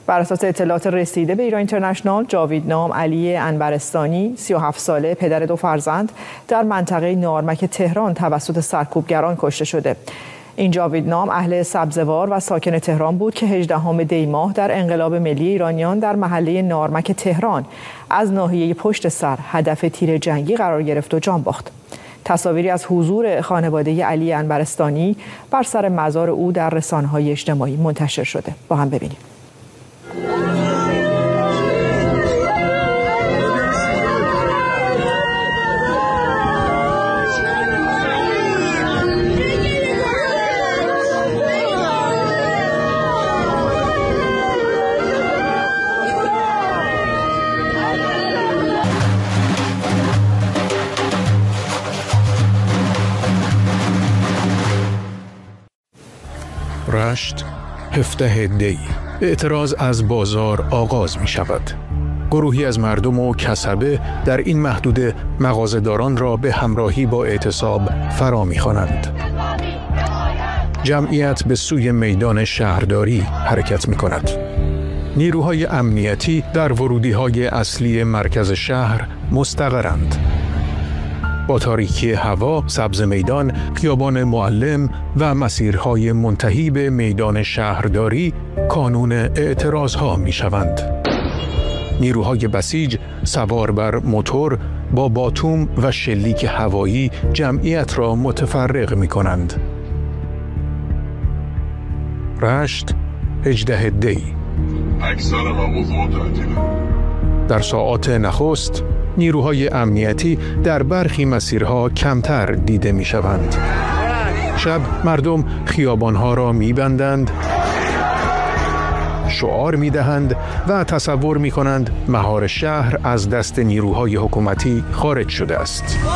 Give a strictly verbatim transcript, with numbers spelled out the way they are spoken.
بر اساس اطلاعات رسیده به ایران اینترنشنال، جاوید نام علی انورستانی سی و هفت ساله، پدر دو فرزند، در منطقه نارمک تهران توسط سرکوبگران کشته شده. این جاوید نام اهل سبزوار و ساکن تهران بود که هجدهم دی ماه در انقلاب ملی ایرانیان در محله نارمک تهران از ناحیه پشت سر هدف تیر جنگی قرار گرفت و جان باخت. تصاویری از حضور خانواده علی انورستانی بر سر مزار او در رسانه‌های اجتماعی منتشر شده. با هم ببینیم. رشت، هفده دی. اعتراض از بازار آغاز می شود. گروهی از مردم و کسبه در این محدوده مغازه‌داران را به همراهی با اعتصاب فرا می خوانند. جمعیت به سوی میدان شهرداری حرکت می کند. نیروهای امنیتی در ورودی‌های اصلی مرکز شهر مستقرند. با تاریکی هوا، سبز میدان، خیابان معلم و مسیرهای منتهی به میدان شهرداری کانون اعتراضها می شوند. نیروهای بسیج سوار بر موتور با باتوم و شلیک هوایی جمعیت را متفرق می کنند. رشت، هجده دی. اکثر مواضع تعطیله. در ساعات نخست نیروهای امنیتی در برخی مسیرها کمتر دیده می شوند. شب مردم خیابانها را می بندند، شعار می دهند و تصور می کنند مهار شهر از دست نیروهای حکومتی خارج شده است.